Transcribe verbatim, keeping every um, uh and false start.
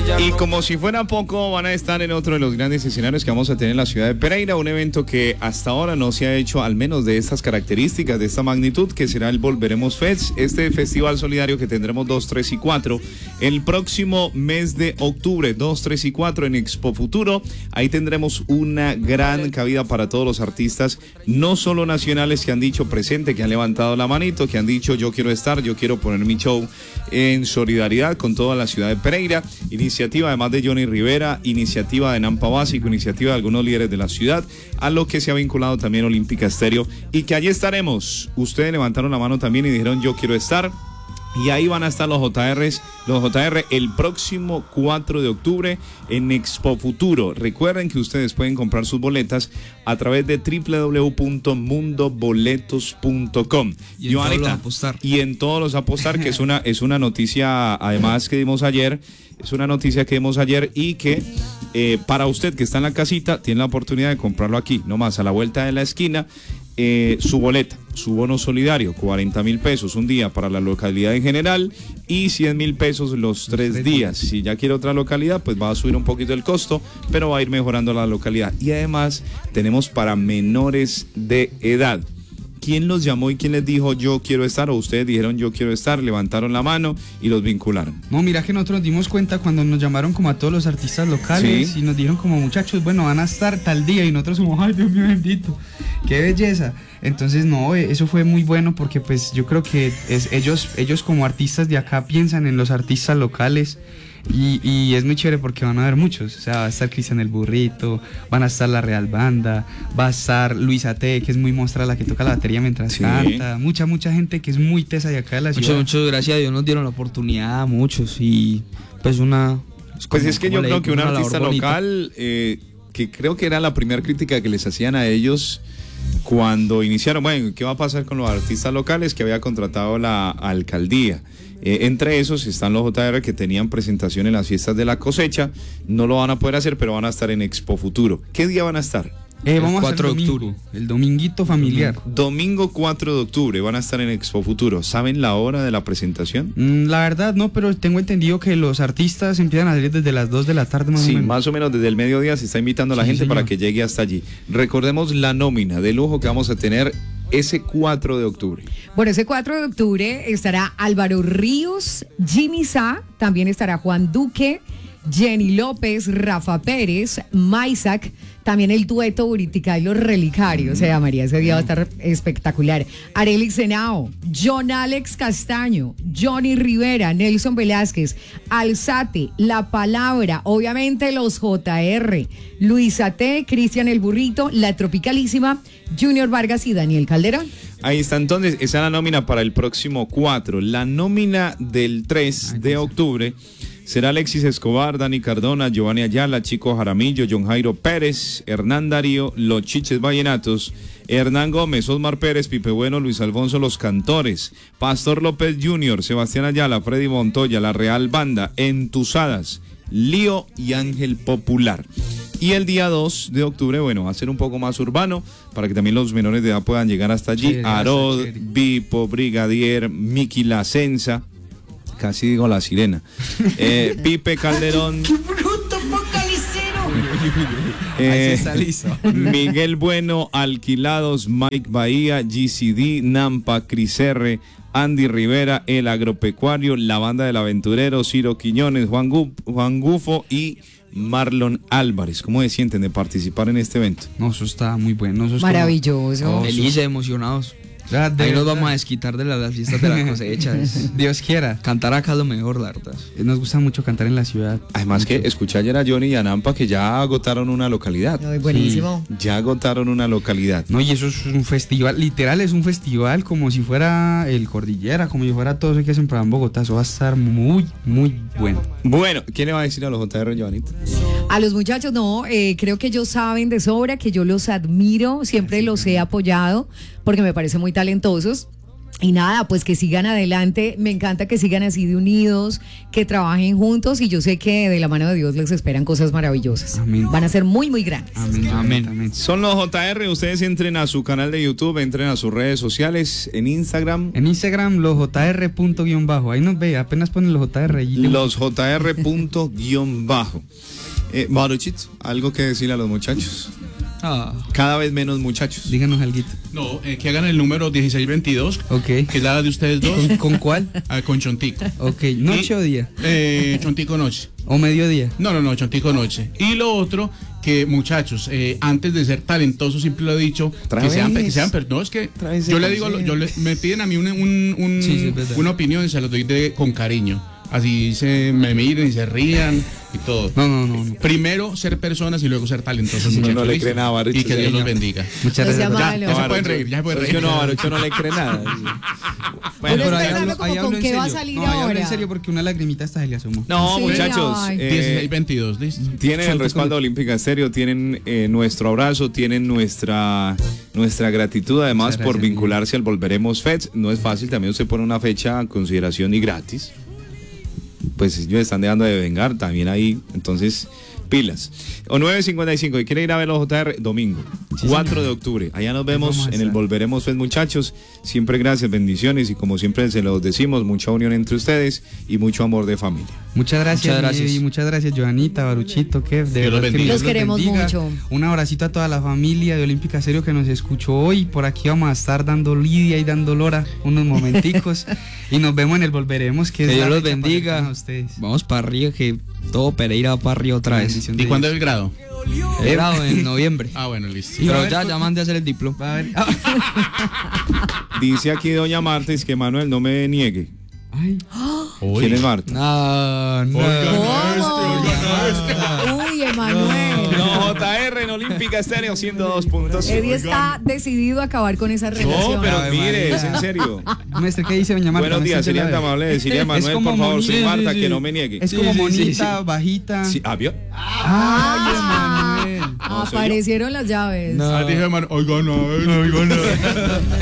Y como si fuera poco, van a estar en otro de los grandes escenarios que vamos a tener en la ciudad de Pereira, un evento que hasta ahora no se ha hecho, al menos de estas características, de esta magnitud, que será el Volveremos Fest, este festival solidario que tendremos dos, tres y cuatro el próximo mes de octubre, dos, tres y cuatro en Expo Futuro. Ahí tendremos una gran cabida para todos los artistas, no solo nacionales que han dicho presente, que han levantado la manito, que han dicho yo quiero estar, yo quiero poner mi show en solidaridad con toda la ciudad de Pereira. Iniciativa además de Johnny Rivera, iniciativa de Nampa Básico, iniciativa de algunos líderes de la ciudad, a lo que se ha vinculado también Olímpica Estéreo, y que allí estaremos. Ustedes levantaron la mano también y dijeron yo quiero estar. Y ahí van a estar los J Rs, los J R el próximo cuatro de octubre en Expo Futuro. Recuerden que ustedes pueden comprar sus boletas a través de doble u doble u doble u punto mundo boletos punto com. Y en Joanita, todos los apostar. Y en todos los apostar, que es una, es una noticia además que dimos ayer, es una noticia que dimos ayer y que eh, para usted que está en la casita tiene la oportunidad de comprarlo aquí, nomás a la vuelta de la esquina. Eh, su boleta, su bono solidario, cuarenta mil pesos un día para la localidad en general y cien mil pesos los tres días. Si ya quiere otra localidad, pues va a subir un poquito el costo, pero va a ir mejorando la localidad. Y además tenemos para menores de edad. ¿Quién los llamó y quién les dijo yo quiero estar? O ustedes dijeron yo quiero estar, levantaron la mano y los vincularon. No, mira que nosotros nos dimos cuenta cuando nos llamaron como a todos los artistas locales, sí, y nos dijeron como muchachos, bueno, van a estar tal día, y nosotros como, ay Dios mío bendito, qué belleza. Entonces no, eso fue muy bueno porque pues yo creo que es, ellos, ellos como artistas de acá piensan en los artistas locales. Y, y es muy chévere porque van a haber muchos, o sea, va a estar Cristian el Burrito, van a estar la Real Banda, va a estar Luisa T, que es muy mostra, la que toca la batería mientras sí. canta, mucha, mucha gente que es muy tesa de acá de la ciudad. Muchas, muchas gracias a Dios nos dieron la oportunidad a muchos y pues una... Es como, pues es que yo creo que un artista local, eh, que creo que era la primera crítica que les hacían a ellos cuando iniciaron, bueno, ¿qué va a pasar con los artistas locales que había contratado la alcaldía? Eh, entre esos están los J R que tenían presentación en las fiestas de la cosecha, no lo van a poder hacer, pero van a estar en Expo Futuro. ¿Qué día van a estar? Eh, vamos a estar el octubre, el dominguito familiar. Domingo cuatro de octubre van a estar en Expo Futuro. ¿Saben la hora de la presentación? Mm, la verdad no, pero tengo entendido que los artistas empiezan a salir desde las dos de la tarde más sí, o menos. Sí, más o menos desde el mediodía se está invitando a la sí, gente señor. Para que llegue hasta allí. Recordemos la nómina de lujo que vamos a tener ese cuatro de octubre. Bueno, ese cuatro de octubre estará Álvaro Ríos, Jimmy Sá, también estará Juan Duque, Jenny López, Rafa Pérez, Maisac, también el dueto Buritica y los Relicarios, mm. se llamaría, ese día va a estar espectacular. Arelix Senao, John Alex Castaño, Johnny Rivera, Nelson Velázquez, Alzate, La Palabra, obviamente los J R, Luisa T, Cristian el Burrito, La Tropicalísima, Junior Vargas y Daniel Calderón. Ahí está, entonces, esa es la nómina para el próximo cuatro. La nómina del tres de octubre será Alexis Escobar, Dani Cardona, Giovanni Ayala, Chico Jaramillo, John Jairo Pérez, Hernán Darío, Los Chiches Vallenatos, Hernán Gómez, Osmar Pérez, Pipe Bueno, Luis Alfonso Los Cantores, Pastor López junior, Sebastián Ayala, Freddy Montoya, La Real Banda, Entusadas, Lío y Ángel Popular. Y el día dos de octubre, bueno, va a ser un poco más urbano para que también los menores de edad puedan llegar hasta allí. Sí, Arod, Vipo, Brigadier, Miki La Censa, casi digo La Sirena, eh, Pipe Calderón, ¡qué bruto focalicero! eh, Miguel Bueno, Alquilados, Mike Bahía, G C D, Nampa, Cris R, Andy Rivera, El Agropecuario, La Banda del Aventurero, Ciro Quiñones, Juan, Gu Juan Gufo y Marlon Álvarez. ¿Cómo se sienten de participar en este evento? No, eso está muy bueno. Eso es maravilloso. Como... Oh, felices, emocionados. Ya, de Ahí nos vamos a desquitar de las, las fiestas de la cosecha. Dios quiera. Cantar acá es lo mejor, la verdad. Nos gusta mucho cantar en la ciudad. Además mucho. Que escuché ayer a Johnny y a Nampa que ya agotaron una localidad. Ay, buenísimo. Sí, ya agotaron una localidad. No, y eso es un festival, literal es un festival como si fuera el Cordillera, como si fuera todo eso que hacen para en Bogotá. Eso va a estar muy, muy bueno. Bueno, ¿qué le va a decir a los J R, Joanita? A los muchachos, no, eh, creo que ellos saben de sobra, que yo los admiro, siempre los he apoyado porque me parecen muy talentosos. Y nada, pues que sigan adelante, me encanta que sigan así de unidos, que trabajen juntos y yo sé que de la mano de Dios les esperan cosas maravillosas. Amén. Van a ser muy, muy grandes. Amén. Amén. Amén. Son los J R, ustedes entren a su canal de YouTube, entren a sus redes sociales, en Instagram. En Instagram, los J R punto guión bajo, ahí nos ve, apenas ponen los J R. Los J R punto guión bajo. Eh, Baruchito, algo que decirle a los muchachos. Ah. Cada vez menos muchachos. Díganos algo. No, eh, que hagan el número dieciséis veintidós, Ok. que es la de ustedes dos. ¿Con, ¿con cuál? Ah, con Chontico. Ok, ¿noche Y, o día? Eh, Chontico noche. ¿O mediodía? No, no, no, Chontico noche. Y lo otro, que muchachos, eh, antes de ser talentosos, siempre lo he dicho, Otra que sean, vez. que sean, pero no es que Otra vez yo se le digo, consigue. yo le- me piden a mí un, un- un- Sí, sí, es verdad. una opinión y se los doy de, con cariño. Así se me miren y se rían y todo. No, no, no. no. Primero ser personas y luego ser talentosos. Sí, muchachos, no le ¿listo? cree nada a Baruch, Y que Dios señor. los bendiga. Muchas No sea gracias. malo. Ya se pueden reír, ya se pueden Es reír. que no, Barucho no le cree nada. Uno Bueno, está pero ahí pensando hablo- como ahí con hablo en qué va a serio. salir No, ahí hablo ahora. en serio porque una lagrimita hasta se le asomó. no, Sí, muchachos, ay. eh, dieciséis veintidós, listo. tienen el respaldo de Olímpica Estéreo, tienen eh, nuestro abrazo, tienen nuestra nuestra gratitud además Muchas por gracias, vincularse al Volveremos Feds. No es fácil, también usted pone una fecha a consideración y gratis. Pues ellos están dejando de vengar también ahí, entonces pilas. O nueve cincuenta y cinco, y quiere ir a ver los J R, domingo, cuatro de octubre. Allá nos vemos vamos a en el estar. Volveremos Feds, muchachos. Siempre gracias, bendiciones y como siempre se los decimos, mucha unión entre ustedes y mucho amor de familia. Muchas gracias, Muchas gracias. y muchas gracias, Joanita, Baruchito, Kev, de Dios los verdad que bendiga. Dios Los queremos bendiga. mucho. Un abracito a toda la familia de Olímpica Serio que nos escuchó hoy. Por aquí vamos a estar dando lidia y dando lora unos momenticos y nos vemos en el Volveremos, que, Que es Dios la los fecha para bendiga. que a ustedes. Vamos para arriba, que todo Pereira va para arriba otra vez. Bendición de ¿Y cuándo es Dios. el grado? He grado en noviembre. Ah, bueno, listo. Y va a Pero haber ya, co- ya mandé a hacer el diploma. Va a haber- Dice aquí doña Martes que Manuel no me niegue. Ay, ¿Quién es Marta? No, no. ¿Cómo? Uy, Emanuel. No, J R en Olímpica Estéreo ciento dos punto cinco. Eddie está decidido a acabar con esa relación. No, pero Ave mire, María. es en serio. maestra, ¿qué dice doña Marta? Buenos No días, escuché la sería tan vez. amable de decirle a Es Manuel, como por favor, monita. soy Sí, Marta, sí, sí. que no me niegue. Es Sí, como sí, sí, monita, sí. bajita. Sí, ah, ¿vio? Ay, Emanuel. No, soy yo. Aparecieron las llaves. No. Ah, dije, hermano, oigan, no, oigan, no.